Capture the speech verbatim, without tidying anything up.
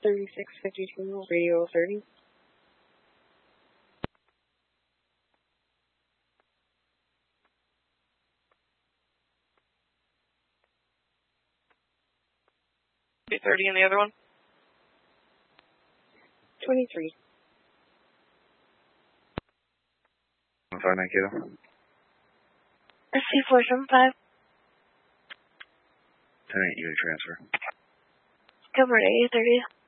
thirty-six fifty-two, radio thirty. thirty and the other one? twenty-three. five nine Kilo. C four seven five. ten eight, you transfer. Cover at eight thirty.